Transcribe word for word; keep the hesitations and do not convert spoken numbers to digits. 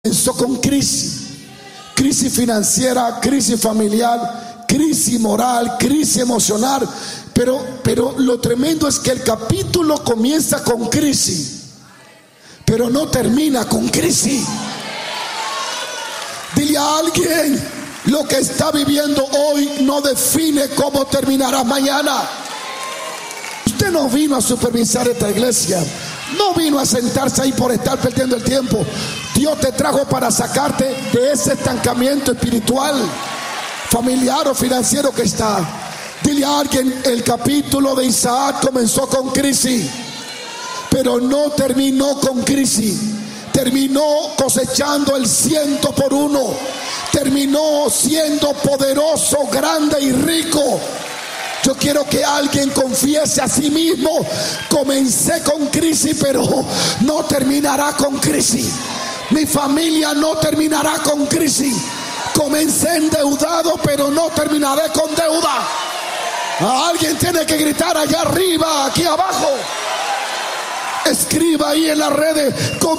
Comenzó con crisis, crisis financiera, crisis familiar, crisis moral, crisis emocional, pero, pero lo tremendo es que el capítulo comienza con crisis, pero no termina con crisis. Dile a alguien: lo que está viviendo hoy no define cómo terminará mañana. Usted no vino a supervisar esta iglesia, no vino a sentarse ahí por estar perdiendo el tiempo. Dios te trajo para sacarte de ese estancamiento espiritual, familiar o financiero que está. Dile a alguien: el capítulo de Isaac comenzó con crisis, pero no terminó con crisis. Terminó cosechando el ciento por uno. Terminó siendo poderoso, grande y rico. Yo quiero que alguien confiese a sí mismo: comencé con crisis, pero no terminará con crisis. Mi familia no terminará con crisis. Comencé endeudado, pero no terminaré con deuda. Alguien tiene que gritar allá arriba, aquí abajo. Escriba ahí en las redes: